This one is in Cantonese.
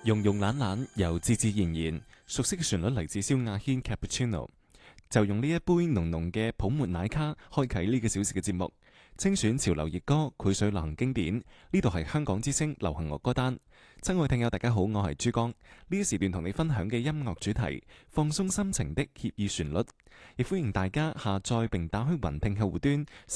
慵慵懶懶又自自然然，熟悉嘅旋律嚟自蕭亞軒 Cappuccino， 就用呢一杯濃濃嘅泡沫奶咖開啟呢個小時嘅節目，精選潮流熱歌，繪水流行經典。呢度係香港之聲流行樂歌單。親愛聽友大家好，我係珠江。呢一時段同你分享嘅音樂主題，放鬆心情的愜意旋律，亦歡迎大家下載並打開雲聽客戶端。